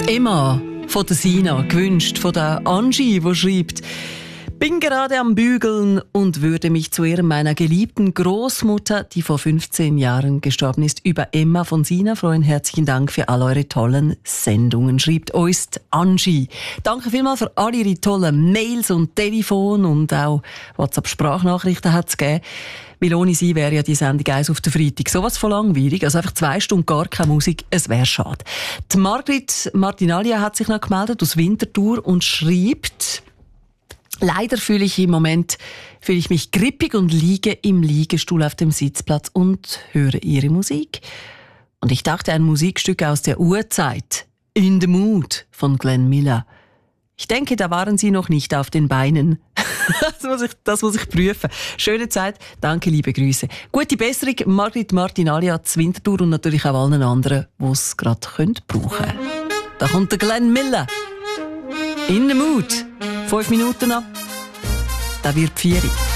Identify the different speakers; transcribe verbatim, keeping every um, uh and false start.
Speaker 1: Emma von der Sina, gewünscht von der Angie, die schreibt: Bin gerade am Bügeln und würde mich zu Ehren meiner geliebten Großmutter, die vor fünfzehn Jahren gestorben ist, über Emma von Sina freuen. Herzlichen Dank für all eure tollen Sendungen, schreibt uns Angie. Danke vielmals für all ihre tollen Mails und Telefon und auch WhatsApp-Sprachnachrichten hat es gegeben. Weil ohne sie wäre ja die Sendung eins auf der Freitag sowas von langweilig. Also einfach zwei Stunden gar keine Musik, es wäre schade. Die Margrit Martinalia hat sich noch gemeldet aus Winterthur und schreibt: Leider fühle ich im Moment fühle ich mich grippig und liege im Liegestuhl auf dem Sitzplatz und höre ihre Musik. Und ich dachte, ein Musikstück aus der Urzeit, In the Mood von Glenn Miller. Ich denke, da waren Sie noch nicht auf den Beinen. Das muss ich, das muss ich prüfen. Schöne Zeit. Danke, liebe Grüße. Gute Besserung, Margrit Martinalia zu Winterthur und natürlich auch allen anderen, die es gerade brauchen können. Da kommt der Glenn Miller. In the Mood. Fünf Minuten noch. Da wird vier.